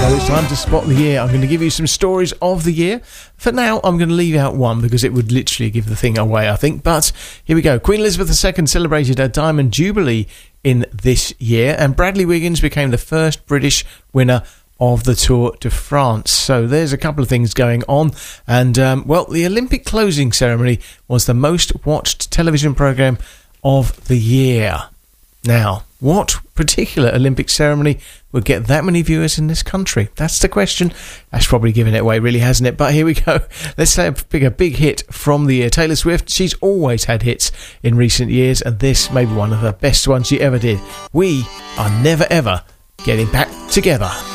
So it's time to spot the year. I'm going to give you some stories of the year. For now, I'm going to leave out one because it would literally give the thing away, I think. But here we go. Queen Elizabeth II celebrated her Diamond Jubilee in this year, and Bradley Wiggins became the first British winner of the Tour de France. So there's a couple of things going on. And, well, the Olympic closing ceremony was the most watched television programme of the year. Now, what particular Olympic ceremony would get that many viewers in this country? That's the question. That's probably giving it away, really, hasn't it? But here we go. Let's pick a big hit from the year. Taylor Swift, she's always had hits in recent years, and this may be one of the best ones she ever did. We are never, ever getting back together.